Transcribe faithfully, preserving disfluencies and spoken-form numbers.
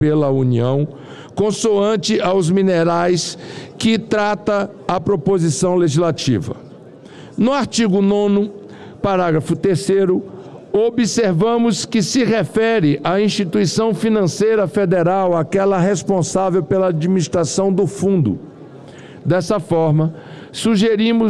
pela União, consoante aos minerais que trata a proposição legislativa. No artigo nono, parágrafo terceiro, observamos que se refere à instituição financeira federal, aquela responsável pela administração do fundo. Dessa forma, sugerimos